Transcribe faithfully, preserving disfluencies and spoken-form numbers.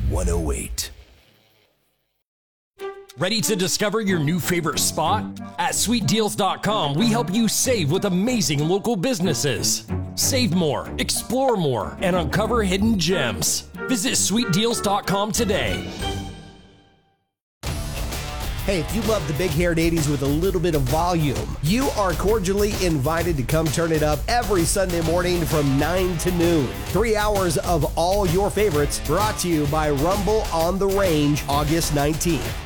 one oh eight. Ready to discover your new favorite spot? At sweet deals dot com, we help you save with amazing local businesses. Save more, explore more, and uncover hidden gems. Visit sweet deals dot com today. Hey, if you love the big-haired eighties with a little bit of volume, you are cordially invited to come turn it up every Sunday morning from nine to noon. Three hours of all your favorites brought to you by Rumble on the Range, August nineteenth.